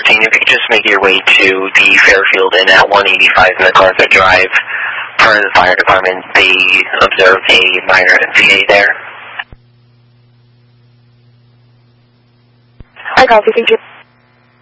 if you could just make your way to the Fairfield Inn at 185 MacArthur Drive. Per the fire department, they observed a minor MVA there. I copy. Thank you.